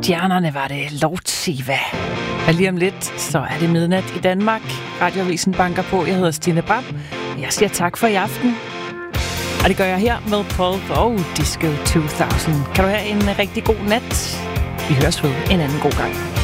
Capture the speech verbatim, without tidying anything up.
Stjernerne var det Lortsiva. Og lige om lidt, så er det midnat i Danmark. Radioavisen banker på. Jeg hedder Stine Bram. Jeg siger tak for i aften. Og det gør jeg her med Paul og Disco to tusind. Kan du have en rigtig god nat? Vi høres ved en anden god gang.